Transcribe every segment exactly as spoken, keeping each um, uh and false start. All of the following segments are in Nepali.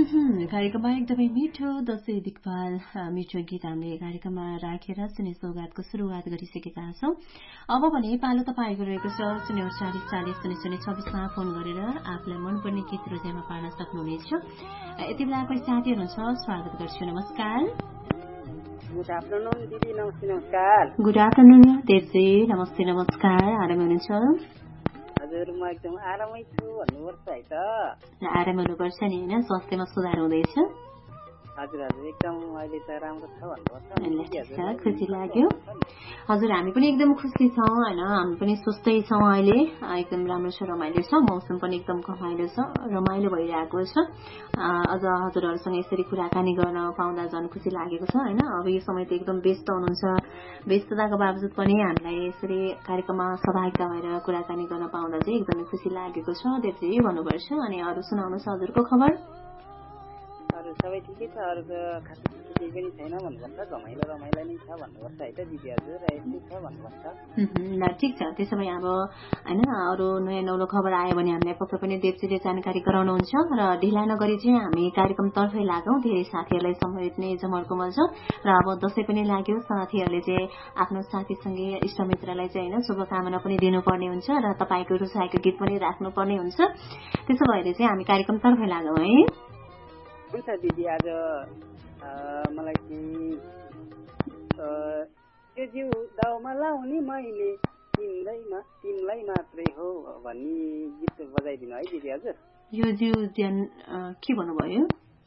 कार्यक्रममा एकदमै मिठो दशैं दिक्पाल मिठो गीत हामीले कार्यक्रममा राखेर सुने सौगातको शुरूआत गरिसकेका छौं। अब भने पालो तपाईँको रहेको छ शून्य चालिस चालिस शून्य शून्य छब्बीसमा फोन गरेर आफूलाई मनपर्ने गीत रोजाइमा पार्न सक्नुहुनेछ। यति बेला कोही साथी हुनुहुन्छ, स्वागत गर्छु। नमस्कार। गुड आफ्टरनुन दिदी, नमस्ते नमस्कार। गुड आफ्टरनुन देवजी, नमस्ते नमस्कार। आराम हुनुहुन्छ? हजुर, म एकदम आरामै छु भन्नुपर्छ है त। आराम हुनुपर्छ नि हैन, स्वास्थ्यमा सुधार हुँदैछ? हजुर हजुर, एकदम अहिले त राम्रो छ भन्नुपर्छ। खुसी लाग्यो। हजुर, हामी पनि एकदम खुसी छौं हैन, हामी पनि सुस्तै छौं अहिले, एकदम राम्रो छ, रमाइलो छ, मौसम पनि एकदम रमाइलो छ, रमाइलो भइरहेको छ। अझ हजुरहरूसँग यसरी कुराकानी गर्न पाउँदा झन् खुसी लागेको छ हैन। अब यो समय त एकदम व्यस्त हुनुहुन्छ, व्यस्तताको बावजुद पनि हामीलाई यसरी कार्यक्रममा सहभागिता भएर कुराकानी गर्न पाउँदा चाहिँ एकदमै खुसी लागेको छ। देवजी भन्नुपर्छ। अनि अरू सुनाउनुहोस् हजुरको खबर? अरू सबै ठिकै छ, अरूको खास केही पनि छैन भन्नुपर्छ, रमाइलो रमाइलो नै छ भन्नुपर्छ है त दिदी। हजुर यस्तै छ भन्नुपर्छ। ल ठिक छ, त्यसो भए अब हैन अरू नयाँ नौलो खबर आयो भने हामीलाई पक्कै पनि देवजीले जानकारी गराउनुहुन्छ र ढिला नगरी चाहिँ हामी कार्यक्रम तर्फै लागौं। धेरै साथीहरूलाई सम्बोधिने जमर्कोमा छ र अब दशैं पनि लाग्यो, साथीहरूले चाहिँ आफ्नो साथीसँगै इष्टमित्रलाई चाहिँ हैन शुभकामना पनि दिनुपर्ने हुन्छ र तपाईँको रुचाएको गीत पनि राख्नुपर्ने हुन्छ। त्यसो भएर चाहिँ हामी कार्यक्रम तर्फै लागौं है। हुन्छ दिदी। आज मलाई त्यो जिउ दाउमा लाउने मैले तिमीलाई तिमीलाई मात्रै हो भन्ने गीत बजाइदिनु है दिदी। हजुर, यो जिउ ज्यान के भन्नुभयो?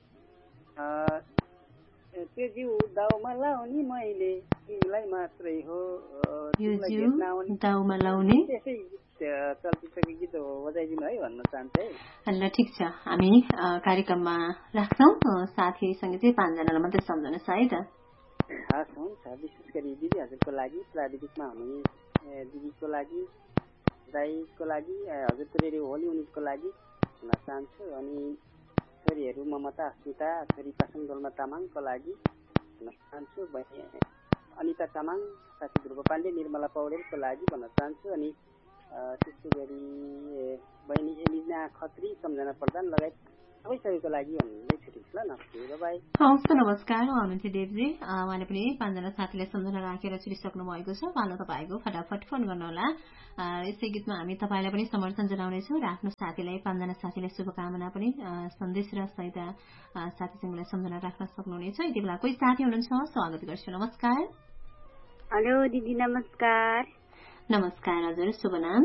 त्यो जिउ दाउमा लाउने मैले तिमीलाई मात्रै हो, यो जिउ दाउमा लाउने चलचित्रको गीत बजाइदिनु है भन्न चाहन्छु है। ल ठिक छ, हामी कार्यक्रममा राख्छौँ। साथीसँग चाहिँ पाँचजनालाई मात्रै सम्झनुहोस् है त। हस् हुन्छ। विशेष गरी दिदी हजुरको लागि, प्राविधिकमा हुने दिदीको लागि, दाईको लागि, हजुरको रेडियो होली युनिटको लागि भन्न चाहन्छु। अनि छोरीहरू ममता, अस्मिता, छोरी पासन डोल्मा तामाङको लागि भन्न चाहन्छु। बहिनी अनिता तामाङ, साथी ध्रुव पाण्डे, निर्मला पौडेलको लागि भन्न चाहन्छु। अनि त्यसै गरी बहिनी एलिना खत्री, सम्झना प्रधान लगायत सबै सबैको लागि भन्दै छुट्टिन्छु। ल, नमस्ते, बाई। हवस् त, नमस्कार। हुनुहुन्थ्यो देवजी, उहाँले पनि पाँचजना साथीलाई सम्झना राखेर छुटिसक्नु भएको छ। पालो तपाईँको फटाफट फोन गर्नुहोला। यसै गीतमा हामी तपाईँलाई पनि समर्थन जनाउनेछौँ र आफ्नो साथीलाई, पाँचजना साथीलाई शुभकामना पनि सन्देश र सहित साथीसँगलाई सम्झना राख्न सक्नुहुनेछ। यति बेला कोही साथी हुनुहुन्छ, स्वागत गर्छु। नमस्कार। हेलो दिदी, नमस्कार। नमस्कार हजुर, शुभ नाम?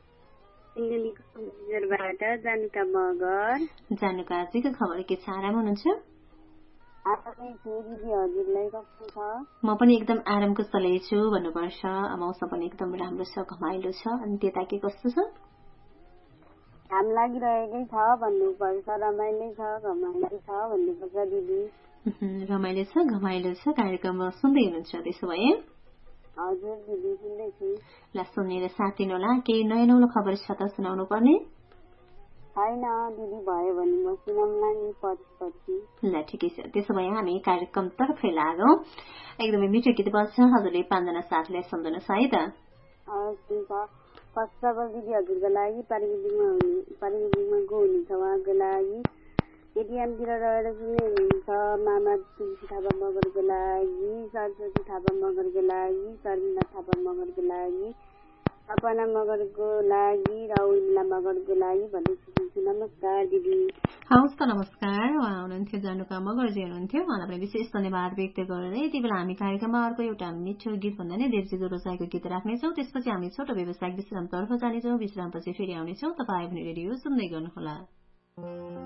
जानुका मगर। जानुका आजीको खबर के छ, आराम हुनुहुन्छ? म पनि एकदम आराम कुशलै छु भन्नुपर्छ। मौसम पनि एकदम राम्रो छ, घमाइलो छ। अनि त्यता के कस्तो छ? घाम लागिरहेकै छ भन्नुपर्छ, रमाइलो छ, घमाइलो छ भन्नुपर्छ दिदी। रमाइलो छ, घमाइलो छ, कार्यक्रममा सुन्दै हुनुहुन्छ त्यसो भए? हजुर दिदी, सुन्दैछु। ल सुनेर साथ दिनुहोला। केही नयाँ नौलो खबर छ त सुनाउनु पर्ने? छैन दिदी, भयो भने म सुनाउला नि पछि पछि। ल ठिकै छ, त्यसो भए हामी कार्यक्रम तर्फै लागौँ। एकदमै मिठो गीत बज्छ, हजुरले पाँचजना साथीलाई सम्झनुहोस् है त। हुन्छ। फर्स्ट अफ अल दिदी हजुरको लागि, पारिवारिकमा हुने पारिवारिकमा को हुनुहुन्छ उहाँको लागि, एटिएमतिर रहेर सुन्ने हुनुहुन्छ मामा तुलसी थापा मगरको लागि, सरस्वती थापा मगरको लागि, शर्मिला थापा मगरको लागि, सपना मगरको लागि र उर्मिला मगरको लागि भन्दै छुट्टिन्छु। नमस्कार दिदी। हवस् त, नमस्कार। उहाँ हुनुहुन्थ्यो जानुका मगरजी हुनुहुन्थ्यो, उहाँलाई पनि विशेष धन्यवाद व्यक्त गर्दै यति बेला हामी कार्यक्रममा अर्को एउटा मिठो गीत भन्दा नै देवजीको रोजाइको गीत राख्नेछौँ। त्यसपछि हामी छोटो व्यवसायिक विश्रामतर्फ जानेछौँ। विश्रामपछि फेरि आउनेछौँ। तपाईँ पनि रेडियो सुन्दै गर्नुहोला।